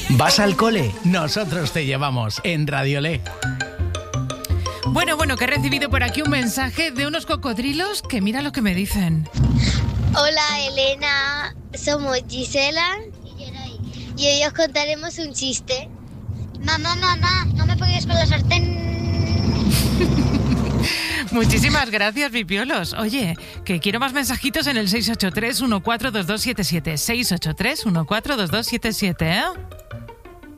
¿Vas al cole? Nosotros te llevamos en Radiolé. Bueno, que he recibido por aquí un mensaje de unos cocodrilos que mira lo que me dicen. Hola Elena, somos Gisela y hoy os contaremos un chiste. Mamá, no me pegues con la sartén. Muchísimas gracias, pipiolos. Oye, que quiero más mensajitos en el 683-142277. 683-142277, ¿eh?